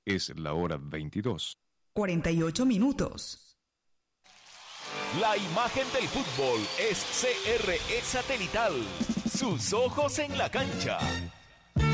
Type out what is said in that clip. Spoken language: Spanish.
Es la hora 22. 48 minutos. La imagen del fútbol es CRE Satelital. Sus ojos en la cancha.